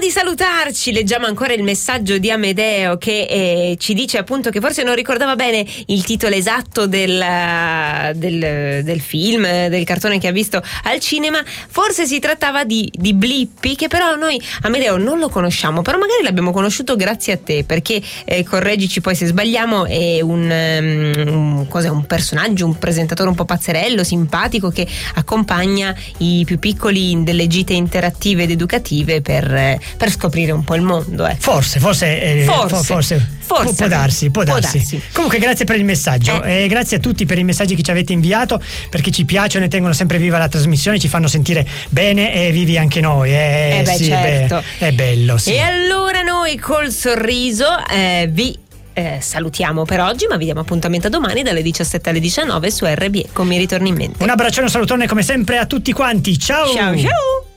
di salutarci leggiamo ancora il messaggio di Amedeo che ci dice appunto che forse non ricordava bene il titolo esatto del film, del cartone che ha visto al cinema. Forse si trattava di Blippi, che però noi, Amedeo, non lo conosciamo, però magari l'abbiamo conosciuto grazie a te, perché correggici poi se sbagliamo, è un personaggio, un presentatore un po' pazzerello, simpatico, che accompagna i più piccoli in delle gite interattive ed educative per scoprire un po' il mondo. Forse può darsi. Comunque grazie per il messaggio e grazie a tutti per i messaggi che ci avete inviato, perché ci piacciono e tengono sempre viva la trasmissione, ci fanno sentire bene e vivi anche noi. Certo. È bello, sì. E allora noi col sorriso vi salutiamo per oggi, ma vi diamo appuntamento domani dalle 17 alle 19 su RBE con Mi ritorni in mente. Un abbraccione, un salutone come sempre a tutti quanti. Ciao. Ciao.